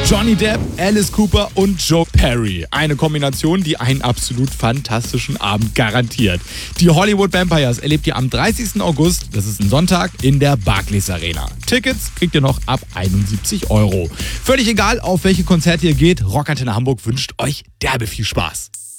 Johnny Depp, Alice Cooper und Joe Perry. Eine Kombination, die einen absolut fantastischen Abend garantiert. Die Hollywood Vampires erlebt ihr am 30. August, das ist ein Sonntag, in der Barclays Arena. Tickets kriegt ihr noch ab 71 €. Völlig egal, auf welche Konzerte ihr geht, Rockantenne Hamburg wünscht euch derbe viel Spaß.